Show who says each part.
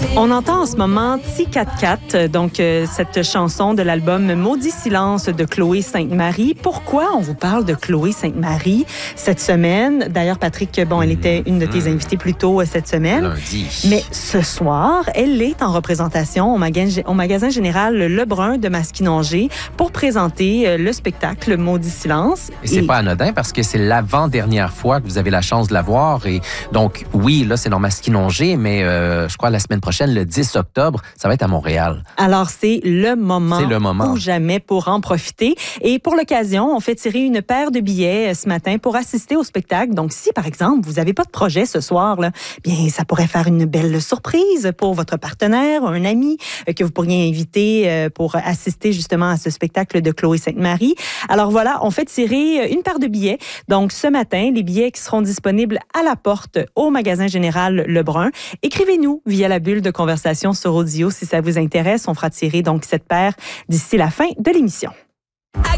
Speaker 1: On entend en ce moment Ti 4-4, donc cette chanson de l'album Maudit silence de Chloé Sainte-Marie. Pourquoi on vous parle de Chloé Sainte-Marie cette semaine? D'ailleurs, Patrick, elle était une de tes invitées plus tôt cette semaine.
Speaker 2: Lundi.
Speaker 1: Mais ce soir, elle est en représentation au magasin général Lebrun de Masquinongé pour présenter le spectacle Maudit silence.
Speaker 2: Et c'est pas anodin parce que c'est l'avant-dernière fois que vous avez la chance de la voir. Et donc, oui, là, c'est dans Masquinongé, mais je crois la semaine prochaine, le 10 octobre, ça va être à Montréal.
Speaker 1: Alors, c'est le moment ou jamais pour en profiter. Et pour l'occasion, on fait tirer une paire de billets ce matin pour assister au spectacle. Donc, si, par exemple, vous n'avez pas de projet ce soir, là, bien, ça pourrait faire une belle surprise pour votre partenaire, un ami que vous pourriez inviter pour assister justement à ce spectacle de Chloé Sainte-Marie. Alors voilà, on fait tirer une paire de billets. Donc, ce matin, les billets qui seront disponibles à la porte au magasin général Lebrun. Écrivez-nous via la bulle de conversation sur audio si ça vous intéresse. On fera tirer donc cette paire d'ici la fin de l'émission.